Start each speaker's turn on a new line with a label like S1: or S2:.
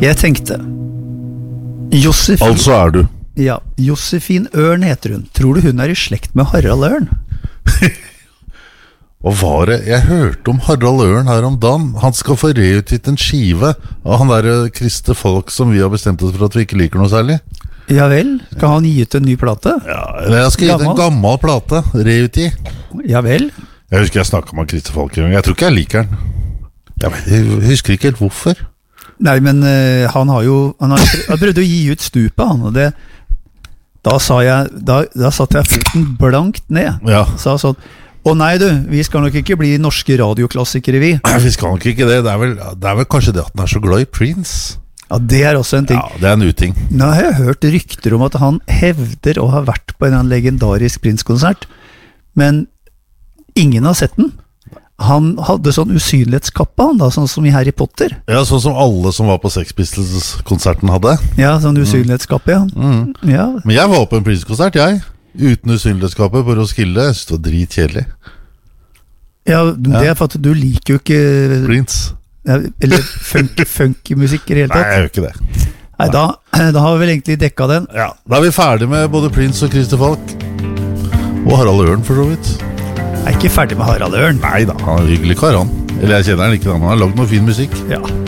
S1: Jeg tenkte Josefin
S2: Altså du
S1: Ja, Josefin Ørn heter hun. Tror du hun i slekt med Harald Ørn?
S2: Og var det, jeg hørte om Harald Ørn her om dagen. Han skal få reutgitt en skive av han der Kriste Folk som vi har bestemt oss for at vi ikke liker noe særlig.
S1: Ja vel, skal han gi ut en ny plate?
S2: Ja, eller jeg skal gi ut en gammel plate, reutgi.
S1: Ja vel.
S2: Jeg husker jeg snakket med Kriste Folk en gang. Jeg tror ikke jeg liker den. Jeg husker ikke helt hvorfor.
S1: Nei, men han har prøvd å gi ut Stupet, han, og det da satte jeg foten blankt ned.
S2: Ja.
S1: Sa sånn, nei du, vi skal nok ikke bli norske radioklassikere vi.
S2: Vi skal nok ikke det. Det er vel kanskje det at han er så glad i Prince.
S1: Ja, det er også en ting.
S2: Ja, det er en uting.
S1: Nå har jeg hørt rykter om at han hevder å ha vært på en legendarisk Prince-konsert, men ingen har sett den. Han hadde sånn usynlighetskappe, han da, sånn som i Harry Potter.
S2: Ja, sånn som alle som var på Sex Pistols-konserten hadde.
S1: Ja, sånn usynlighetskappe, ja. Ja.
S2: Men jeg var på en Prince-konsert, jeg. Uten usynlighetskappe på Roskilde. Jeg synes det var dritkjedelig.
S1: Ja, det er for at du liker jo ikke
S2: Prince.
S1: Ja, eller funky musikk i det hele tatt.
S2: Nei, jeg gjør ikke det.
S1: Nei, da har vi vel egentlig dekket den.
S2: Ja, da er vi ferdig med både Prince og Kriste Falk. Og Harald Ørn, for så vidt.
S1: Jeg er ikke ferdig med Harald Ørn.
S2: Nei da, han er hyggelig kar, han. Eller jeg kjenner han ikke, han har laget noe fin musikk.
S1: Ja.